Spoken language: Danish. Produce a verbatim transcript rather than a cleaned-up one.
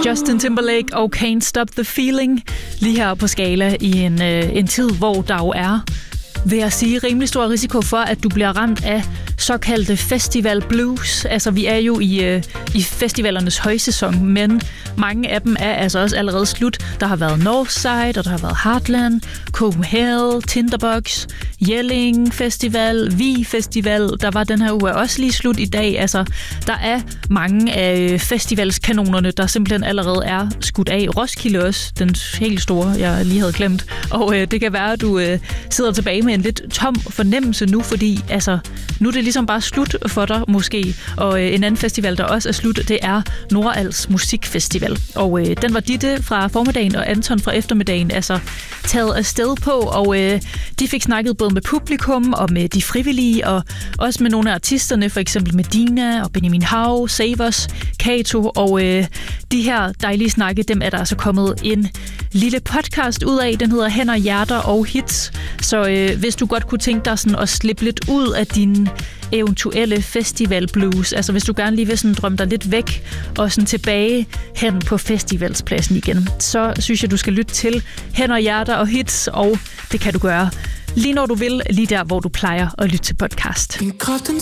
Justin Timberlake og Can't Stop the Feeling lige her på Skala i en, øh, en tid, hvor der jo er, vil jeg sige, rimelig stor risiko for, at du bliver ramt af såkaldte festival blues. Altså, vi er jo i, øh, i festivalernes højsæson, men mange af dem er altså også allerede slut. Der har været Northside, og der har været Heartland, Copenhagen, Tinderbox, Jelling Festival, Vi Festival. Der var den her uge også lige slut i dag. Altså, der er mange af festivalskanonerne, der simpelthen allerede er skudt af. Roskilde også, den helt store, jeg lige havde glemt. Og øh, det kan være, at du øh, sidder tilbage med en lidt tom fornemmelse nu, fordi altså, nu er det ligesom bare slut for dig måske. Og øh, en anden festival, der også er slut, det er Nordals Musikfestival. Og øh, den var Ditte fra formiddagen og Anton fra eftermiddagen altså taget afsted på, og øh, de fik snakket både med publikum og med de frivillige, og også med nogle af artisterne, for eksempel Medina og Benjamin Hav, Savers, Kato, og øh, de her dejlige snakke, dem er der altså kommet en lille podcast ud af. Den hedder Hænder, Hjerter og Hits. Så øh, hvis du godt kunne tænke dig sådan at slippe lidt ud af din eventuelle festival blues, altså hvis du gerne lige vil sådan drømme dig lidt væk og sådan tilbage hen på festivalspladsen igen, så synes jeg, du skal lytte til Hænder, Hjerter og Hits, og det kan du gøre lige når du vil, lige der, hvor du plejer at lytte til podcast. Min krop, den